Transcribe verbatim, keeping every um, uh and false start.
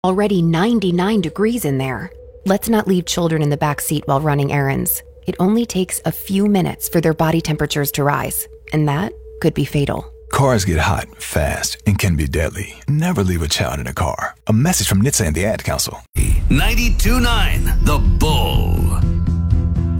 Already ninety-nine degrees in there. Let's not leave children in the back seat while running errands. It only takes a few minutes for their body temperatures to rise, and that could be fatal. Cars get hot, fast, and can be deadly. Never leave a child in a car. A message from N H T S A and the Ad Council. ninety-two point nine The Bull.